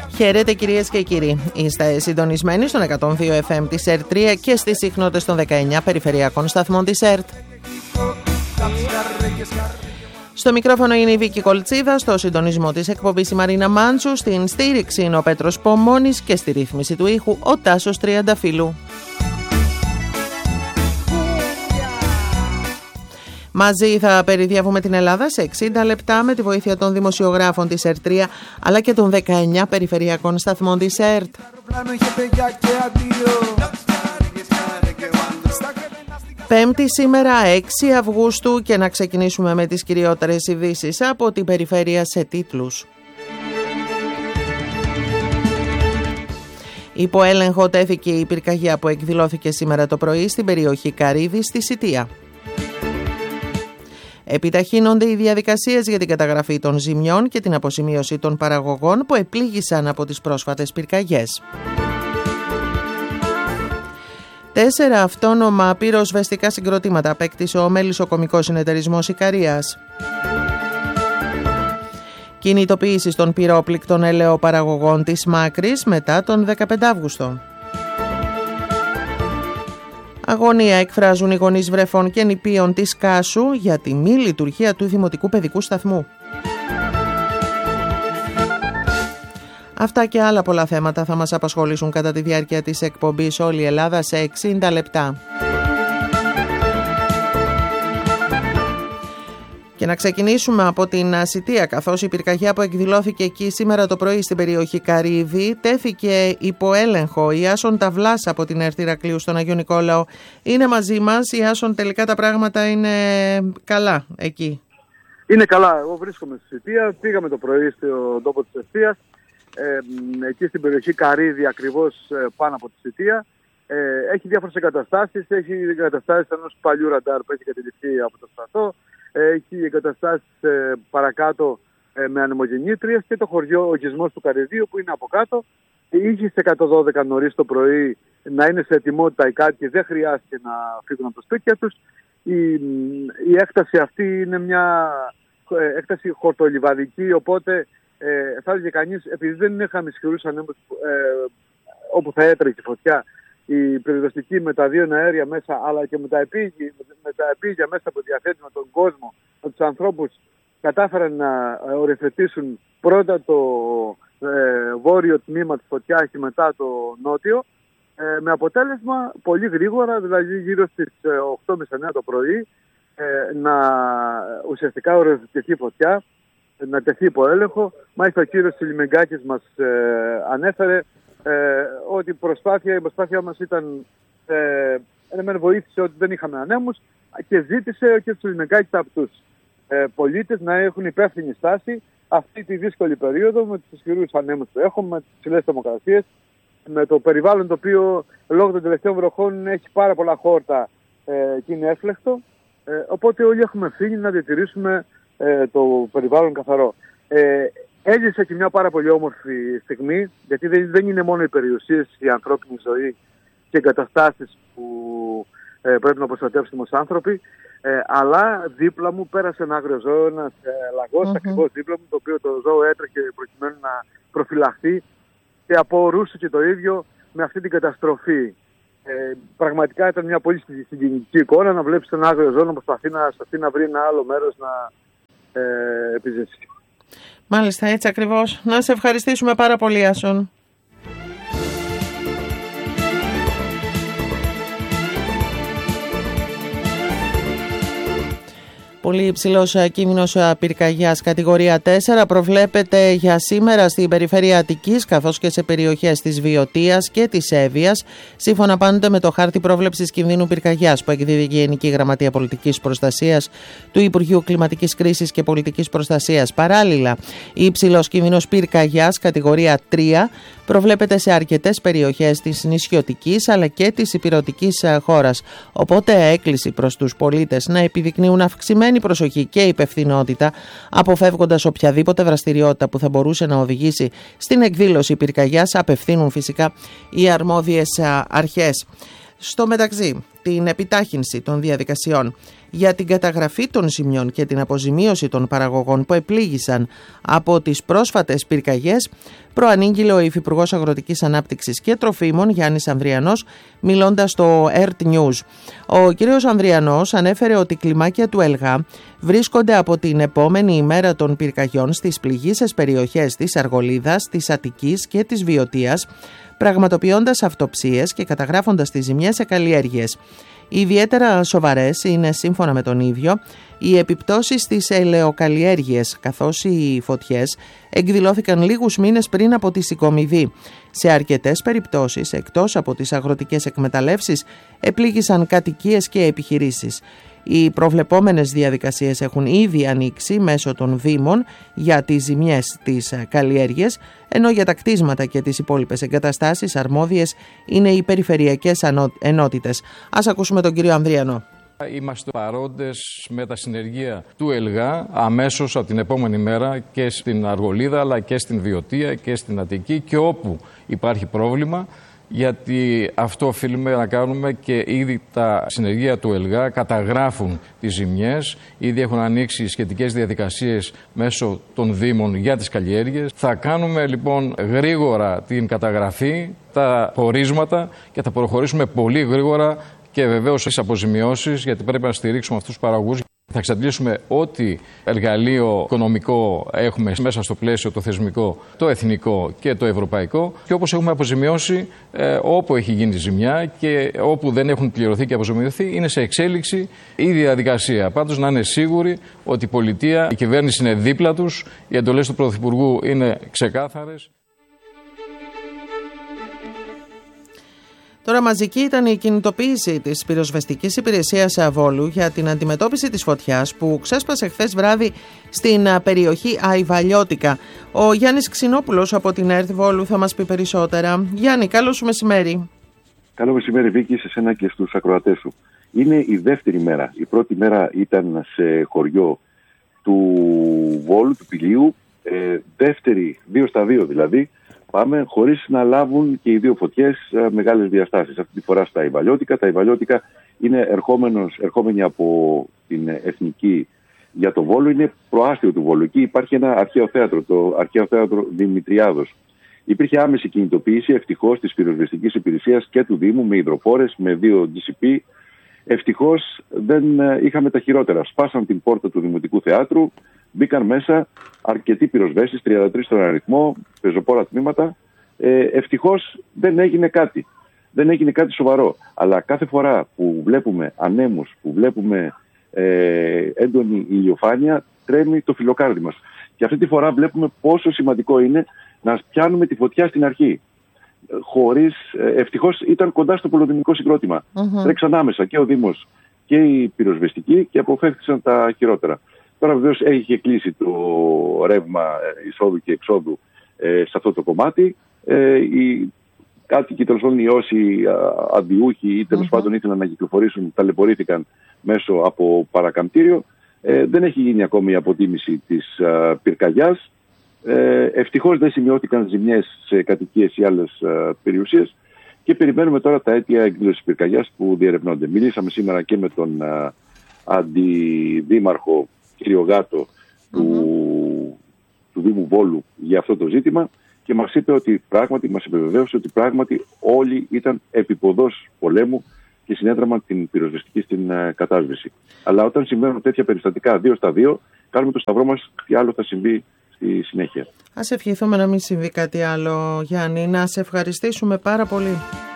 Χαίρετε κυρίες και κύριοι. Είστε συντονισμένοι στον 102 FM της ΕΡΤ3 και στις συχνότητες των 19 περιφερειακών σταθμών της ΕΡΤ. Στο μικρόφωνο είναι η Βίκη Κολτσίδα, στο συντονισμό της εκπομπής η Μαρίνα Μάντσου, στην στήριξη είναι ο Πέτρος Πομώνης και στη ρύθμιση του ήχου ο Τάσος Τριανταφύλου. Μαζί θα περιδιαβούμε την Ελλάδα σε 60 λεπτά με τη βοήθεια των δημοσιογράφων της ΕΡΤ3 αλλά και των 19 περιφερειακών σταθμών της ΕΡΤ. Πέμπτη σήμερα 6 Αυγούστου και να ξεκινήσουμε με τις κυριότερες ειδήσεις από την περιφέρεια σε τίτλους. Υπό έλεγχο τέθηκε η πυρκαγιά που εκδηλώθηκε σήμερα το πρωί στην περιοχή Καρύδη στη Σιτία. Επιταχύνονται οι διαδικασίες για την καταγραφή των ζημιών και την αποσημείωση των παραγωγών που επλήγησαν από τις πρόσφατες πυρκαγιές. 4 αυτόνομα πυροσβεστικά συγκροτήματα απέκτησε ο Μελισσοκομικός Συνεταιρισμός Ικαρίας. Κινητοποίηση των πυρόπληκτων ελαιοπαραγωγών της Μάκρης μετά τον 15 Αύγουστο. Αγωνία εκφράζουν οι γονείς βρεφών και νηπίων της Κάσου για τη μη λειτουργία του Δημοτικού Παιδικού Σταθμού. Αυτά και άλλα πολλά θέματα θα μας απασχολήσουν κατά τη διάρκεια της εκπομπής Όλη η Ελλάδα σε 60 λεπτά. Και να ξεκινήσουμε από την Σιτία, καθώς η πυρκαγιά που εκδηλώθηκε εκεί σήμερα το πρωί στην περιοχή Καρύδη τέθηκε υπό έλεγχο. Η Άσον Ταυλάς από την ΕΡΤ Ηρακλείου στον Αγιο Νικόλαο είναι μαζί μας. Η Άσον, τελικά τα πράγματα είναι καλά εκεί? Είναι καλά. Εγώ βρίσκομαι στη Σιτία. Πήγαμε το πρωί στον τόπο της ευθείας. Εκεί στην περιοχή Καρύδη, ακριβώς πάνω από τη Σιτία. Έχει διάφορες εγκαταστάσεις. Έχει εγκαταστάσεις ενός παλιού ραντάρ που έχει κατεληφθεί από το στρατό. Έχει εγκαταστάσεις παρακάτω με ανεμογεννήτριες και το χωριό Ογισμός του Καρυδίου που είναι από κάτω. Είχε σε 112 νωρίς το πρωί να είναι σε ετοιμότητα οι κάτοικοι, δεν χρειάστηκε να φύγουν από το σπίτια τους. Η έκταση αυτή είναι μια έκταση χορτολιβαδική, οπότε θα έλεγε κανείς, επειδή δεν είχαμε ισχυρούς ανέμους όπου θα έτρεχε η φωτιά, η πυροσβεστική με τα δύο αέρια μέσα, αλλά και με τα επίγεια μέσα που διαθέτει με τον κόσμο, με τους ανθρώπους, κατάφεραν να οριοθετήσουν πρώτα το βόρειο τμήμα της φωτιάς και μετά το νότιο, με αποτέλεσμα πολύ γρήγορα, δηλαδή γύρω στις 8.30-9 το πρωί, να ουσιαστικά οριοθετηθεί η φωτιά, να τεθεί υπό έλεγχο. Μάλιστα ο κύριος Σιλιμεγκάκης μας ανέφερε ότι η προσπάθεια μας ήταν, με βοήθησε ότι δεν είχαμε ανέμους και ζήτησε ο κ. Σιλιμεγκάκης από τους πολίτες να έχουν υπεύθυνη στάση αυτή τη δύσκολη περίοδο με τους ισχυρούς ανέμους που έχουμε, με τις ψηλές θερμοκρασίες, με το περιβάλλον το οποίο λόγω των τελευταίων βροχών έχει πάρα πολλά χόρτα και είναι έφλεκτο, οπότε όλοι έχουμε φύγει να διατηρήσουμε το περιβάλλον καθαρό. Έζησε και μια πάρα πολύ όμορφη στιγμή, γιατί δεν είναι μόνο οι περιουσίες, η ανθρώπινη ζωή και εγκαταστάσεις που πρέπει να προστατεύσουμε ως άνθρωποι, αλλά δίπλα μου πέρασε ένα άγριο ζώο, ένας λαγός ακριβώς δίπλα μου, το οποίο το ζώο έτρεχε προκειμένου να προφυλαχθεί και απορούσε και το ίδιο με αυτή την καταστροφή. Πραγματικά ήταν μια πολύ συγκινητική εικόνα να βλέπεις ένα άγριο ζώο να προσπαθεί να βρει ένα άλλο μέρος να επιζήσει. Μάλιστα, έτσι ακριβώς. Να σε ευχαριστήσουμε πάρα πολύ, Άσον. Πολύ υψηλός κίνδυνος πυρκαγιάς κατηγορία 4 προβλέπεται για σήμερα στην περιφέρεια Αττικής καθώς και σε περιοχές της Βιωτίας και της Εύβοιας, σύμφωνα πάντοτε με το χάρτη πρόβλεψης κινδύνου πυρκαγιάς που εκδίδει η Γενική Γραμματεία Πολιτικής Προστασίας του Υπουργείου Κλιματικής Κρίσης και Πολιτικής Προστασίας. Παράλληλα, υψηλός κίνδυνος πυρκαγιάς κατηγορία 3 προβλέπεται σε αρκετές περιοχές της νησιωτικής αλλά και της ηπειρωτικής χώρας. Οπότε έκκληση προς τους πολίτες να επιδεικνύουν αυξημένη προσοχή και υπευθυνότητα, αποφεύγοντας οποιαδήποτε δραστηριότητα που θα μπορούσε να οδηγήσει στην εκδήλωση πυρκαγιάς, απευθύνουν φυσικά οι αρμόδιες αρχές. Στο μεταξύ, την επιτάχυνση των διαδικασιών για την καταγραφή των ζημιών και την αποζημίωση των παραγωγών που επλήγησαν από τις πρόσφατες πυρκαγιές, προανήγγειλε ο Υφυπουργός Αγροτικής Ανάπτυξης και Τροφίμων Γιάννης Ανδριανός, μιλώντας στο ERT News. Ο κ. Ανδριανός ανέφερε ότι κλιμάκια του ΕΛΓΑ βρίσκονται από την επόμενη ημέρα των πυρκαγιών στις πληγείσες περιοχές της Αργολίδας, της Αττικής και της Βιωτίας, πραγματοποιώντας αυτοψίες και καταγράφοντας τις ζημιές σε καλλιέργειες. Ιδιαίτερα σοβαρές είναι, σύμφωνα με τον ίδιο, οι επιπτώσεις στις ελαιοκαλλιέργειες, καθώς οι φωτιές εκδηλώθηκαν λίγους μήνες πριν από τη συγκομιδή. Σε αρκετές περιπτώσεις, εκτός από τις αγροτικές εκμεταλλεύσεις, επλήγησαν κατοικίες και επιχειρήσεις. Οι προβλεπόμενες διαδικασίες έχουν ήδη ανοίξει μέσω των Δήμων για τις ζημιές της καλλιέργειας, ενώ για τα κτίσματα και τις υπόλοιπες εγκαταστάσεις αρμόδιες είναι οι περιφερειακές ενότητες. Ας ακούσουμε τον κύριο Ανδριανό. Είμαστε παρόντες με τα συνεργεία του ΕΛΓΑ αμέσως από την επόμενη μέρα και στην Αργολίδα, αλλά και στην Βιωτία και στην Αττική και όπου υπάρχει πρόβλημα, γιατί αυτό οφείλουμε να κάνουμε και ήδη τα συνεργεία του ΕΛΓΑ καταγράφουν τις ζημιές, ήδη έχουν ανοίξει σχετικές διαδικασίες μέσω των Δήμων για τις καλλιέργειες. Θα κάνουμε λοιπόν γρήγορα την καταγραφή, τα πορίσματα και θα προχωρήσουμε πολύ γρήγορα και βεβαίως στις αποζημιώσεις, γιατί πρέπει να στηρίξουμε αυτούς τους παραγωγούς. Θα εξαντλήσουμε ό,τι εργαλείο οικονομικό έχουμε μέσα στο πλαίσιο το θεσμικό, το εθνικό και το ευρωπαϊκό, και όπως έχουμε αποζημιώσει όπου έχει γίνει ζημιά και όπου δεν έχουν πληρωθεί και αποζημιωθεί, είναι σε εξέλιξη η διαδικασία. Πάντως να είναι σίγουροι ότι η πολιτεία, η κυβέρνηση είναι δίπλα τους, οι εντολές του Πρωθυπουργού είναι ξεκάθαρες. Τώρα μαζική ήταν η κινητοποίηση της πυροσβεστικής υπηρεσίας Βόλου για την αντιμετώπιση της φωτιάς που ξέσπασε χθες βράδυ στην περιοχή Αϊβαλιώτικα. Ο Γιάννης Ξινόπουλος από την ΕΡΤ Βόλου θα μας πει περισσότερα. Γιάννη, καλό σου μεσημέρι. Καλό μεσημέρι, Βίκη, σε σένα και στους ακροατές σου. Είναι η δεύτερη μέρα. Η πρώτη μέρα ήταν σε χωριό του Βόλου, του Πηλίου. Δεύτερη, 2 στα 2 δηλαδή. Πάμε χωρίς να λάβουν και οι δύο φωτιές μεγάλες διαστάσεις. Αυτή τη φορά στα Αϊβαλιώτικα. Τα Αϊβαλιώτικα είναι ερχόμενοι από την Εθνική για το Βόλο, είναι προάστιο του Βόλου. Εκεί υπάρχει ένα αρχαίο θέατρο, το Αρχαίο Θέατρο Δημητριάδος. Υπήρχε άμεση κινητοποίηση ευτυχώς της πυροσβεστικής υπηρεσίας και του Δήμου με υδροφόρες, με 2 GCP. Ευτυχώς δεν είχαμε τα χειρότερα. Σπάσαν την πόρτα του Δημοτικού Θεάτρου, μπήκαν μέσα αρκετοί πυροσβέστες, 33 στον αριθμό, πεζοπόρα τμήματα. Ευτυχώς δεν έγινε κάτι. Δεν έγινε κάτι σοβαρό. Αλλά κάθε φορά που βλέπουμε ανέμους, που βλέπουμε έντονη ηλιοφάνεια, τρέμει το φιλοκάρδι μας. Και αυτή τη φορά βλέπουμε πόσο σημαντικό είναι να πιάνουμε τη φωτιά στην αρχή. Ευτυχώς ήταν κοντά στο πολεοδομικό συγκρότημα. Τρέξαν άμεσα και ο Δήμος και οι πυροσβεστικοί και αποφεύθησαν τα χειρότερα. Τώρα βεβαίως έχει κλείσει το ρεύμα εισόδου και εξόδου σε αυτό το κομμάτι. Οι κάτοικοι, τέλος πάντων, οι όσοι αντιούχοι ή τέλος πάντων ήθελαν να κυκλοφορήσουν, ταλαιπωρήθηκαν μέσω από παρακαμπτήριο. Δεν έχει γίνει ακόμη η αποτίμηση της πυρκαγιάς. Ευτυχώς δεν σημειώθηκαν ζημιές σε κατοικίες ή άλλες περιουσίες και περιμένουμε τώρα τα αίτια εκδήλωσης πυρκαγιάς που διερευνώνται. Μιλήσαμε σήμερα και με τον αντιδήμαρχο κύριο Γάτο του Δήμου Βόλου για αυτό το ζήτημα και μας είπε ότι πράγματι, μας επιβεβαίωσε ότι πράγματι όλοι ήταν επίποδος πολέμου και συνέδραμαν την πυροσβεστική στην κατάσβεση. Αλλά όταν συμβαίνουν τέτοια περιστατικά 2 στα 2, κάνουμε το σταυρό μας τι άλλο θα συμβεί στη συνέχεια. Ας ευχηθούμε να μην συμβεί κάτι άλλο, Γιάννη. Να σε ευχαριστήσουμε πάρα πολύ.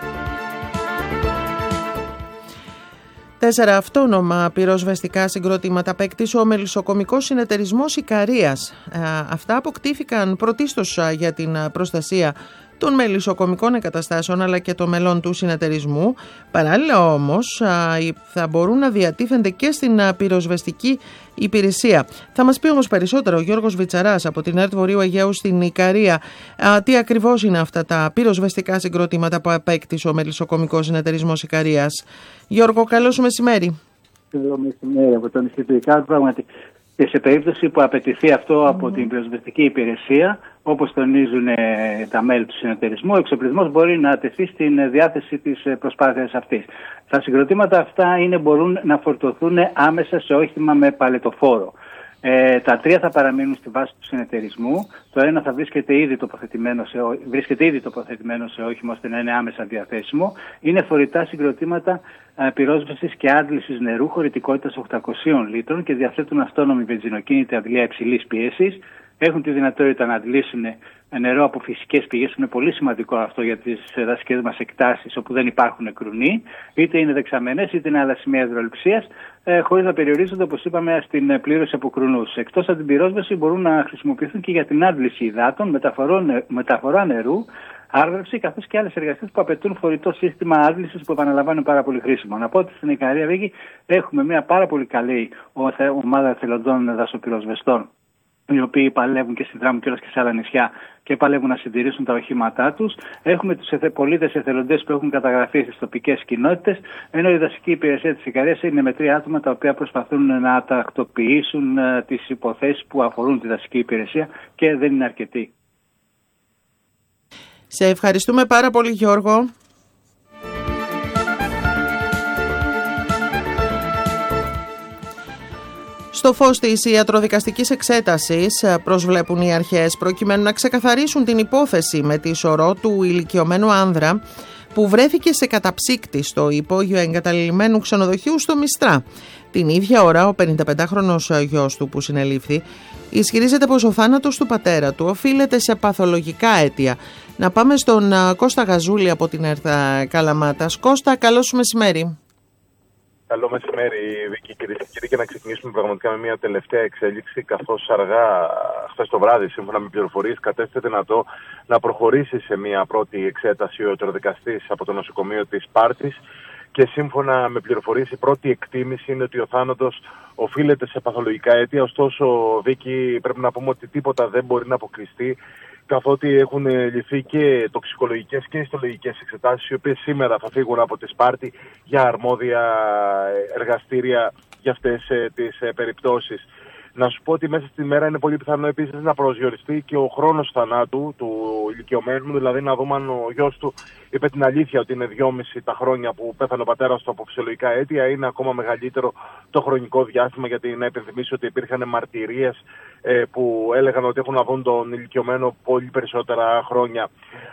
4 αυτόνομα πυροσβεστικά συγκροτήματα απέκτησε ο Μελισσοκομικός Συνεταιρισμός Ικαρίας. Αυτά αποκτήθηκαν πρωτίστως για την προστασία των μελισσοκομικών εγκαταστάσεων αλλά και των μελών του συνεταιρισμού. Παράλληλα όμως θα μπορούν να διατίθενται και στην πυροσβεστική υπηρεσία. Θα μας πει όμως περισσότερο ο Γιώργος Βιτσαράς από την ΕΡΤ Βορείου Αιγαίου στην Ικαρία. Τι ακριβώς είναι αυτά τα πυροσβεστικά συγκροτήματα που απέκτησε ο Μελισσοκομικός Συνεταιρισμός Ικαρίας. Γιώργο, καλό σου μεσημέρι. Καλό μεσημέρι από τον νησί του Ικάρου. Πράγματι, και σε περίπτωση που απαιτηθεί αυτό από την πυροσβεστική υπηρεσία, όπως τονίζουν τα μέλη του συνεταιρισμού, ο εξοπλισμός μπορεί να τεθεί στην διάθεση της προσπάθειας αυτής. Τα συγκροτήματα αυτά μπορούν να φορτωθούν άμεσα σε όχημα με παλετοφόρο. Τα 3 θα παραμείνουν στη βάση του συνεταιρισμού. Το ένα θα βρίσκεται ήδη τοποθετημένο σε όχημα ώστε να είναι άμεσα διαθέσιμο. Είναι φορητά συγκροτήματα πυρόσβεσης και άντλησης νερού χωρητικότητας 800 λίτρων και διαθέτουν αυτόνομη βενζινοκίνητη αντλία υψηλής πίεσης. Έχουν τη δυνατότητα να αντλήσουν νερό από φυσικές πηγές, που είναι πολύ σημαντικό αυτό για τις δασικές μας εκτάσεις όπου δεν υπάρχουν κρουνοί, είτε είναι δεξαμενές είτε είναι άλλα σημεία υδροληψίας, χωρίς να περιορίζονται, όπως είπαμε, στην πλήρωση από κρουνούς. Εκτός από την πυρόσβεση, μπορούν να χρησιμοποιηθούν και για την άντληση υδάτων, μεταφορά νερού, άρδρευση, καθώς και άλλες εργασίες που απαιτούν φορητό σύστημα άντλησης, που επαναλαμβάνω πάρα πολύ χρήσιμο. Να πω ότι στην Ικαρία Βίκη έχουμε μια πάρα πολύ καλή ομάδα εθελοντών δασοπυροσβεστών, οι οποίοι παλεύουν και στη Δράμο και σε άλλα νησιά και παλεύουν να συντηρήσουν τα οχήματά τους. Έχουμε τους πολίτες εθελοντές που έχουν καταγραφεί στις τοπικές κοινότητες, ενώ η δασική υπηρεσία της Ικαρίας είναι με 3 άτομα τα οποία προσπαθούν να τακτοποιήσουν τις υποθέσεις που αφορούν τη δασική υπηρεσία και δεν είναι αρκετοί. Σε ευχαριστούμε πάρα πολύ, Γιώργο. Στο φως της ιατροδικαστικής εξέτασης προσβλέπουν οι αρχές προκειμένου να ξεκαθαρίσουν την υπόθεση με τη σωρό του ηλικιωμένου άνδρα που βρέθηκε σε καταψύκτη στο υπόγειο εγκαταλειμμένου ξενοδοχείου στο Μιστρά. Την ίδια ώρα ο 55χρονος γιος του που συνελήφθη ισχυρίζεται πως ο θάνατος του πατέρα του οφείλεται σε παθολογικά αίτια. Να πάμε στον Κώστα Γαζούλη από την ΕΡΤ Καλαμάτας. Κώστα, καλό σου μεσημέρι. Καλό μεσημέρι, Βίκη, κυρίες και κύριοι, και να ξεκινήσουμε πραγματικά με μια τελευταία εξέλιξη, καθώς αργά χθες το βράδυ, σύμφωνα με πληροφορίες, κατέστη δυνατό να προχωρήσει σε μια πρώτη εξέταση ο ιατροδικαστής από το νοσοκομείο της Σπάρτης και σύμφωνα με πληροφορίες η πρώτη εκτίμηση είναι ότι ο θάνατος οφείλεται σε παθολογικά αίτια. Ωστόσο, Βίκη, πρέπει να πούμε ότι τίποτα δεν μπορεί να αποκλειστεί, καθότι έχουν ληφθεί και τοξικολογικές και ιστολογικές εξετάσεις, οι οποίες σήμερα θα φύγουν από τη Σπάρτη για αρμόδια εργαστήρια για αυτές τις περιπτώσεις. Να σου πω ότι μέσα στη μέρα είναι πολύ πιθανό επίσης να προσδιοριστεί και ο χρόνος θανάτου του ηλικιωμένου, δηλαδή να δούμε αν ο γιος του είπε την αλήθεια ότι είναι 2,5 τα χρόνια που πέθανε ο πατέρας του από φυσιολογικά αίτια, είναι ακόμα μεγαλύτερο το χρονικό διάστημα, γιατί να υπενθυμίσω ότι υπήρχαν μαρτυρίες που έλεγαν ότι έχουν να δουν τον ηλικιωμένο πολύ περισσότερα χρόνια.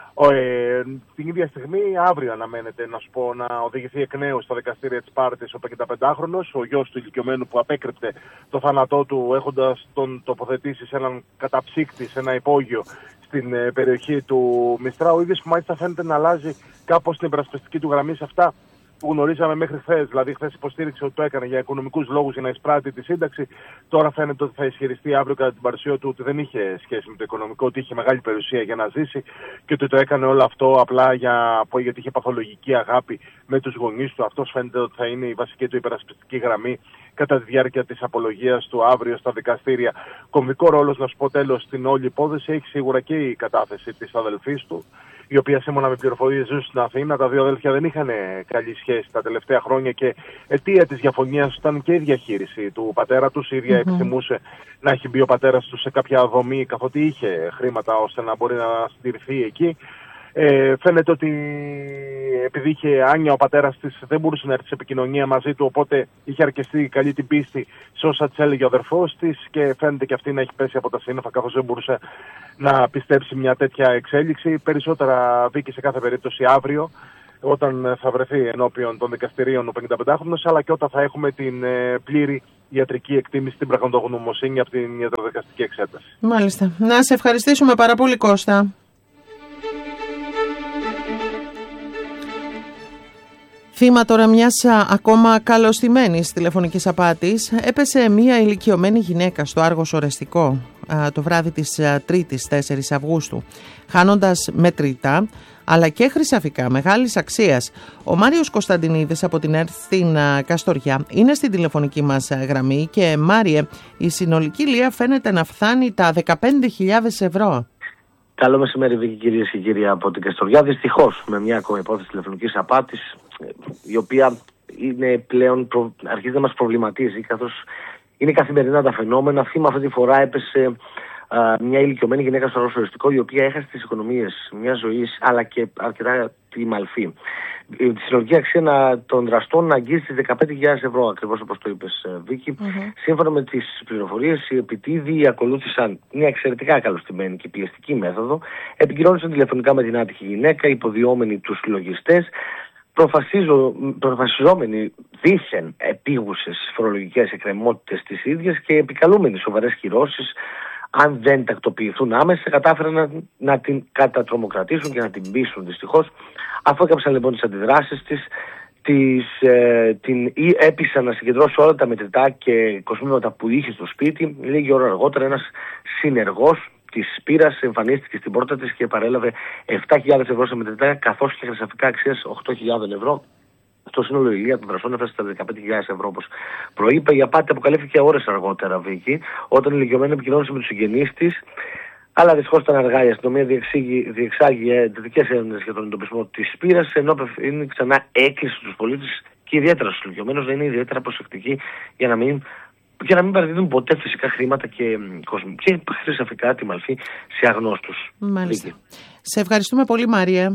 Την ίδια στιγμή, αύριο αναμένεται να σου πω να οδηγηθεί εκ νέου στα δικαστήρια της Σπάρτης ο 55χρονος, ο γιος του ηλικιωμένου που απέκρυπτε το θάνατό του έχοντας τον τοποθετήσει σε έναν καταψύκτη, σε ένα υπόγειο στην περιοχή του Μιστρά. Ο ίδιος που μάλιστα φαίνεται να αλλάζει κάπως την υπερασπιστική του γραμμή σε αυτά που γνωρίζαμε μέχρι χθες. Δηλαδή, χθες υποστήριξε ότι το έκανε για οικονομικούς λόγους, για να εισπράττει τη σύνταξη. Τώρα φαίνεται ότι θα ισχυριστεί αύριο κατά την παρουσία του ότι δεν είχε σχέση με το οικονομικό, ότι είχε μεγάλη περιουσία για να ζήσει και ότι το έκανε όλο αυτό απλά γιατί είχε παθολογική αγάπη με τους γονείς του. Αυτός φαίνεται ότι θα είναι η βασική του υπερασπιστική γραμμή κατά τη διάρκεια της απολογίας του αύριο στα δικαστήρια. Κομβικό ρόλο, να σου πω τέλος, στην όλη υπόθεση έχει σίγουρα και η κατάθεση της αδελφής του, η οποία σύμφωνα με πληροφορίες ζούσε στην Αθήνα. Τα δύο αδέλφια δεν είχαν καλή σχέση τα τελευταία χρόνια και αιτία της διαφωνίας ήταν και η διαχείριση του πατέρα τους. Η ίδια επιθυμούσε να έχει μπει ο πατέρας του σε κάποια δομή, καθότι είχε χρήματα ώστε να μπορεί να συντηρηθεί εκεί. Φαίνεται ότι επειδή είχε άνοια ο πατέρας της δεν μπορούσε να έρθει σε επικοινωνία μαζί του, οπότε είχε αρκεστεί καλή την πίστη σε όσα της έλεγε ο αδερφός της και φαίνεται και αυτή να έχει πέσει από τα σύννεφα, καθώς δεν μπορούσε να πιστέψει μια τέτοια εξέλιξη. Περισσότερα Βίκη σε κάθε περίπτωση αύριο, όταν θα βρεθεί ενώπιον των δικαστηρίων ο 55χρονος, αλλά και όταν θα έχουμε την πλήρη ιατρική εκτίμηση, την πραγματογνωμοσύνη από την ιατροδικαστική εξέταση. Μάλιστα. Να σε ευχαριστήσουμε πάρα πολύ, Κώστα. Θύμα τώρα μιας ακόμα καλωστημένης τηλεφωνικής απάτης έπεσε μια ηλικιωμένη γυναίκα στο Άργος Ορεστικό το βράδυ της 3ης 4 Αυγούστου, χάνοντας μετρητά αλλά και χρυσαφικά μεγάλης αξίας. Ο Μάριος Κωνσταντινίδης από την ΕΡΤ στην Καστοριά είναι στην τηλεφωνική μας γραμμή και Μάριε, η συνολική λία φαίνεται να φτάνει τα 15.000 ευρώ. Καλό μεσημέρι, Βίκη, κυρίες και κύριοι από την Καστοριά. Δυστυχώς, με μια ακόμα υπόθεση τηλεφωνικής απάτης, η οποία είναι πλέον αρχίζει να μας προβληματίζει, καθώς είναι καθημερινά τα φαινόμενα. Θύμα αυτή τη φορά έπεσε μια ηλικιωμένη γυναίκα στο ρωσοριστικό, η οποία έχασε τις οικονομίες μια ζωής, αλλά και αρκετά τη μαλφή. Τη συνολική αξία των δραστών να αγγίζει τις 15.000 ευρώ, ακριβώς όπως το είπες, Βίκη. Σύμφωνα με τις πληροφορίες, οι επιτίδιοι ακολούθησαν μια εξαιρετικά καλωστημένη και πιεστική μέθοδο. Επικοινώνησαν τηλεφωνικά με την άτυχη γυναίκα, υποδιόμενοι τους λογιστές, προφασιζόμενοι δήθεν επίγουσες φορολογικές εκκρεμότητες της ίδιας και επικαλούμενοι σοβαρές κυρώσεις. Αν δεν τακτοποιηθούν άμεσα, κατάφεραν να την κατατρομοκρατήσουν και να την πείσουν. Δυστυχώς, αφού έκαψαν λοιπόν τις αντιδράσεις της, την έπεισαν να συγκεντρώσει όλα τα μετρητά και κοσμήματα που είχε στο σπίτι. Λίγη ώρα αργότερα, ένας συνεργός της Σπύρας εμφανίστηκε στην πόρτα της και παρέλαβε 7.000 ευρώ σε μετρητά, καθώς και χρυσαφικά αξίας 8.000 ευρώ. Στο σύνολο η ηλία των δραστών έφτασε στα 15.000 ευρώ, όπως προείπε. Η απάτη αποκαλύφθηκε ώρες αργότερα, Βίκη, όταν η ηλικιωμένη επικοινώνησε με τους συγγενείς της. Αλλά δυστυχώς ήταν αργά. Η αστυνομία διεξάγει εντατικές έρευνες για τον εντοπισμό της Σπύρας, ενώ είναι ξανά έκκληση στους πολίτες και ιδιαίτερα στους ηλικιωμένους να είναι ιδιαίτερα προσεκτικοί για να μην παραδίδουν ποτέ φυσικά χρήματα και χρυσαφικά τη μαλφή σε αγνώστους. Μάλιστα. Σε ευχαριστούμε πολύ, Μάρια.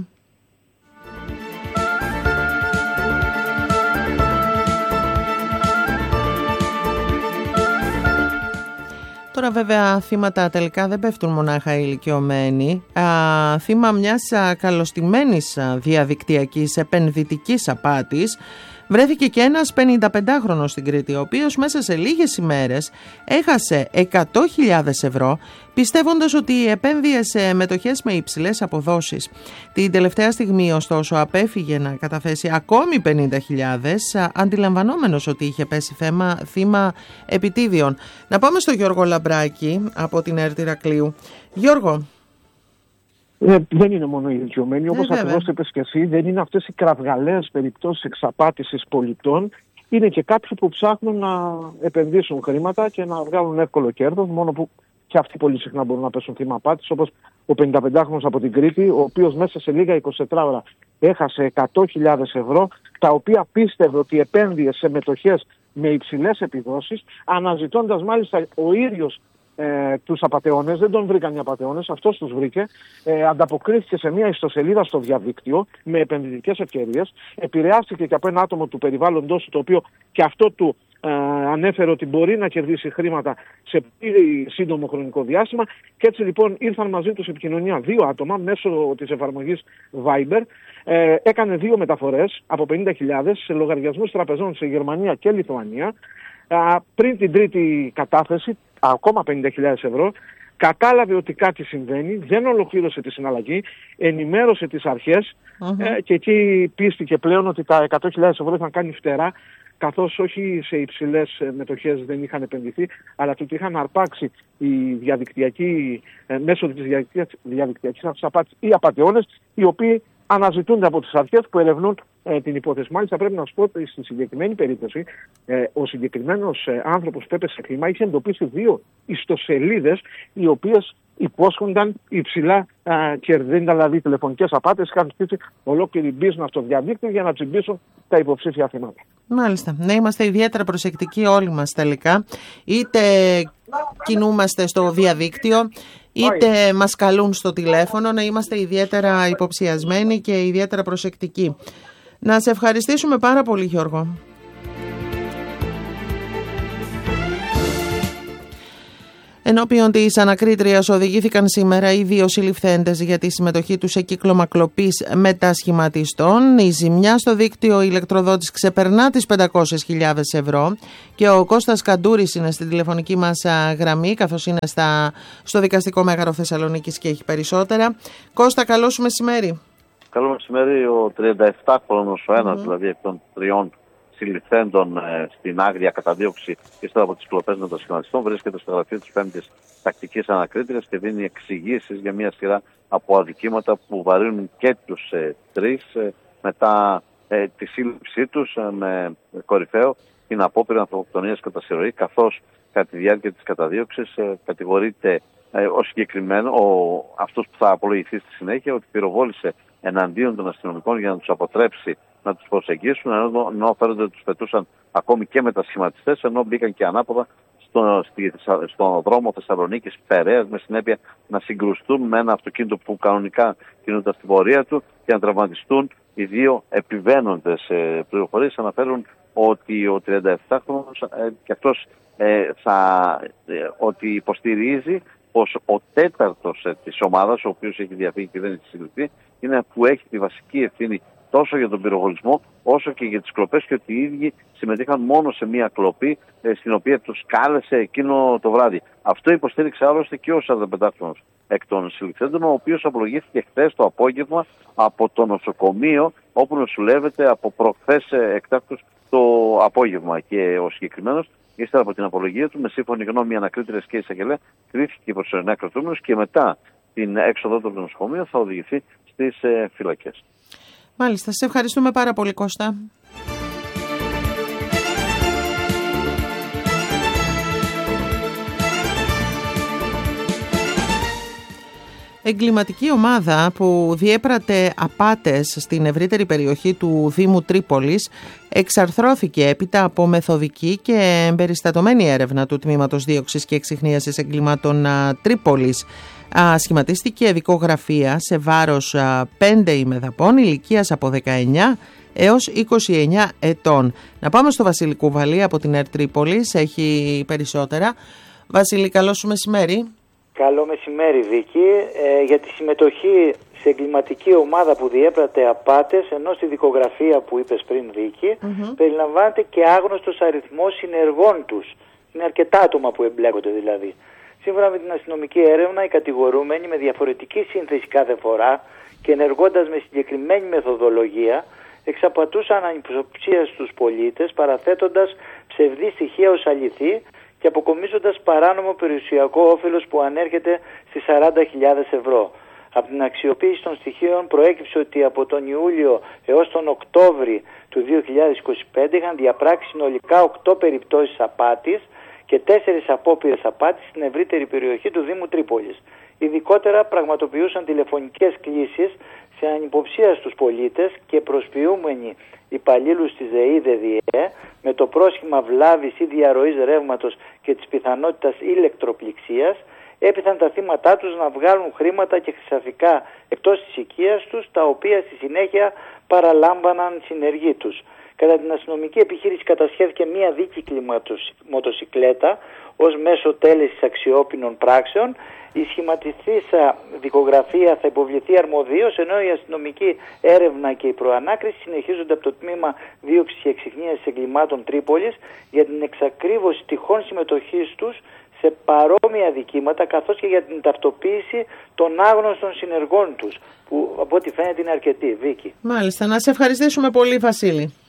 Τώρα βέβαια θύματα τελικά δεν πέφτουν μονάχα οι ηλικιωμένοι. Θύμα μιας καλωστημένης διαδικτυακής επενδυτικής απάτης βρέθηκε και ένας 55χρονος στην Κρήτη, ο οποίος μέσα σε λίγες ημέρες έχασε 100.000 ευρώ, πιστεύοντας ότι επένδυε σε μετοχές με υψηλές αποδόσεις. Την τελευταία στιγμή, ωστόσο, απέφυγε να καταθέσει ακόμη 50.000, αντιλαμβανόμενος ότι είχε πέσει θύμα επιτίδιων. Να πάμε στο Γιώργο Λαμπράκη από την ΕΡΤ Ηρακλείου. Γιώργο. Δεν είναι μόνο οι ηλικιωμένοι, όπως ακριβώς είπες και εσύ, δεν είναι αυτές οι κραυγαλαίες περιπτώσεις εξαπάτησης πολιτών. Είναι και κάποιοι που ψάχνουν να επενδύσουν χρήματα και να βγάλουν εύκολο κέρδος, μόνο που και αυτοί πολύ συχνά μπορούν να πέσουν θύμα απάτης, όπως ο 55χρονος από την Κρήτη, ο οποίος μέσα σε λίγα 24 ώρα έχασε 100.000 ευρώ, τα οποία πίστευε ότι επένδυε σε μετοχές με υψηλές επιδόσεις, αναζητώντας μάλιστα ο ίδιος τους απατεώνες. Δεν τον βρήκαν οι απατεώνες, αυτός τους βρήκε. Ανταποκρίθηκε σε μια ιστοσελίδα στο διαδίκτυο με επενδυτικές ευκαιρίες. Επηρεάστηκε και από ένα άτομο του περιβάλλοντος του, το οποίο και αυτό του ανέφερε ότι μπορεί να κερδίσει χρήματα σε πολύ σύντομο χρονικό διάστημα. Και έτσι λοιπόν ήρθαν μαζί του σε επικοινωνία δύο άτομα μέσω της εφαρμογής Viber. Έκανε δύο μεταφορές από 50.000 σε λογαριασμούς τραπεζών σε Γερμανία και Λιθουανία. Πριν την τρίτη κατάθεση, ακόμα 50.000 ευρώ, κατάλαβε ότι κάτι συμβαίνει, δεν ολοκλήρωσε τη συναλλαγή, ενημέρωσε τις αρχές και εκεί πίστηκε πλέον ότι τα 100.000 ευρώ είχαν κάνει φτερά, καθώς όχι σε υψηλές μετοχές δεν είχαν επενδυθεί, αλλά ότι είχαν αρπάξει μέσω της διαδικτυακής απάτης οι απατεώνες, οι οποίοι αναζητούνται από τις αρχές που ερευνούν την υπόθεση. Μάλιστα πρέπει να σου πω ότι στη συγκεκριμένη περίπτωση ο συγκεκριμένος άνθρωπος που έπεσε κλίμα είχε εντοπίσει δύο ιστοσελίδες οι οποίες υπόσχονταν υψηλά κερδίντα, δηλαδή τηλεφωνικές απάτες, είχαν στήσει ολόκληρη business στο διαδίκτυο για να τσιμπήσουν τα υποψήφια θύματα. Μάλιστα. Να είμαστε ιδιαίτερα προσεκτικοί όλοι μας τελικά. Είτε κινούμαστε στο διαδίκτυο, είτε μας καλούν στο τηλέφωνο, να είμαστε ιδιαίτερα υποψιασμένοι και ιδιαίτερα προσεκτικοί. Να σε ευχαριστήσουμε πάρα πολύ, Γιώργο. Ενώπιον της ανακρίτριας οδηγήθηκαν σήμερα οι δύο συλληφθέντες για τη συμμετοχή τους σε κύκλωμα κλοπής μετασχηματιστών. Η ζημιά στο δίκτυο ηλεκτροδότης ξεπερνά τις 500.000 ευρώ και ο Κώστας Καντούρης είναι στην τηλεφωνική μας γραμμή, καθώς είναι στο Δικαστικό Μέγαρο Θεσσαλονίκης και έχει περισσότερα. Κώστα, καλό σου μεσημέρι. Καλό μεσημέρι. Ο 37χρονος ο ένας δηλαδή εκ των τριών συλληφθέντων στην άγρια καταδίωξη ύστερα από τις κλοπές μετασχηματιστών βρίσκεται στο γραφείο της 5ης Τακτικής Ανακρίτριας και δίνει εξηγήσεις για μια σειρά από αδικήματα που βαρύνουν και τους τρεις μετά τη σύλληψή τους με κορυφαίο την απόπειρα ανθρωποκτονίας κατά συρροή, καθώς κατά τη διάρκεια της καταδίωξης κατηγορείται αυτός που θα απολογηθεί στη συνέχεια ότι πυροβόλησε εναντίον των αστυνομικών για να τους αποτρέψει να τους προσεγγίσουν, ενώ φέρονται τους πετούσαν ακόμη και μετασχηματιστές, ενώ μπήκαν και ανάποδα στον δρόμο Θεσσαλονίκης-Φεραίας, με συνέπεια να συγκρουστούν με ένα αυτοκίνητο που κανονικά κινούνται στην πορεία του και να τραυματιστούν οι δύο επιβαίνοντες. Πληροφορίες αναφέρουν ότι ο 37χρονος και αυτός ότι υποστηρίζει πως ο τέταρτος της ομάδας, ο οποίος έχει διαφύγει και δεν έχει συλληφθεί, είναι που έχει τη βασική ευθύνη τόσο για τον πυροβολισμό όσο και για τις κλοπές, και ότι οι ίδιοι συμμετείχαν μόνο σε μία κλοπή στην οποία τους κάλεσε εκείνο το βράδυ. Αυτό υποστήριξε άλλωστε και ο 45χρονος εκ των συλληφθέντων, ο οποίος απολογήθηκε χθες το απόγευμα από το νοσοκομείο όπου νοσηλεύεται από προχθές εκτάκτως το απόγευμα. Και ο συγκεκριμένος, ύστερα από την απολογία του, με σύμφωνη γνώμη ανακρίτριας και εισαγγελέα, κρίθηκε προσωρινά κρατούμενος και μετά την έξοδο του νοσοκομείου θα οδηγηθεί στις φυλακές. Μάλιστα, σε ευχαριστούμε πάρα πολύ, Κώστα. Εγκληματική ομάδα που διέπρατε απάτες στην ευρύτερη περιοχή του Δήμου Τρίπολης εξαρθρώθηκε έπειτα από μεθοδική και εμπεριστατωμένη έρευνα του Τμήματος Δίωξης και Εξιχνίασης Εγκλημάτων Τρίπολης. Σχηματίστηκε δικογραφία σε βάρος 5 ημεδαπών ηλικίας από 19 έως 29 ετών. Να πάμε στο Βασίλη Κουβαλή από την ΕΡΤ Τρίπολης, έχει περισσότερα. Βασίλη, καλό σου μεσημέρι. Καλό μεσημέρι, Βίκη. Για τη συμμετοχή σε εγκληματική ομάδα που διέπρατε απάτες, ενώ στη δικογραφία που είπες πριν, Βίκη, περιλαμβάνεται και άγνωστος αριθμός συνεργών τους. Είναι αρκετά άτομα που εμπλέκονται δηλαδή. Σύμφωνα με την αστυνομική έρευνα, οι κατηγορούμενοι με διαφορετική σύνθεση κάθε φορά και ενεργώντας με συγκεκριμένη μεθοδολογία, εξαπατούσαν ανυποψία στους πολίτες, παραθέτοντας ψευδή στοιχεία ως αληθή και αποκομίζοντας παράνομο περιουσιακό όφελος που ανέρχεται στις 40.000 ευρώ. Από την αξιοποίηση των στοιχείων προέκυψε ότι από τον Ιούλιο έως τον Οκτώβρη του 2025 είχαν διαπράξει συνολικά 8 περιπτώσεις απάτης και 4 απόπειρες απάτης στην ευρύτερη περιοχή του Δήμου Τρίπολης. Ειδικότερα πραγματοποιούσαν τηλεφωνικές κλήσεις σε ανυποψία στους πολίτες και προσποιούμενοι υπαλλήλους της ΔΕΗ-ΔΕΔΙΕ με το πρόσχημα βλάβης ή διαρροής ρεύματος και της πιθανότητας ηλεκτροπληξίας έπειθαν τα θύματά τους να βγάλουν χρήματα και χρυσαφικά εκτός της οικίας τους, τα οποία στη συνέχεια παραλάμβαναν συνεργοί τους. Κατά την αστυνομική επιχείρηση κατασχέθηκε μία δίκυκλη μοτοσικλέτα ως μέσο τέλεσης αξιόπινων πράξεων. Η σχηματιστήσα δικογραφία θα υποβληθεί αρμοδίως, ενώ η αστυνομική έρευνα και η προανάκριση συνεχίζονται από το Τμήμα Δίωξης και Εξιχνίασης Εγκλημάτων Τρίπολης για την εξακρίβωση τυχόν συμμετοχής τους σε παρόμοια δικήματα, καθώς και για την ταυτοποίηση των άγνωστων συνεργών τους, που από ό,τι φαίνεται είναι αρκετοί. Βίκη. Μάλιστα, να σε ευχαριστήσουμε πολύ, Βασίλη.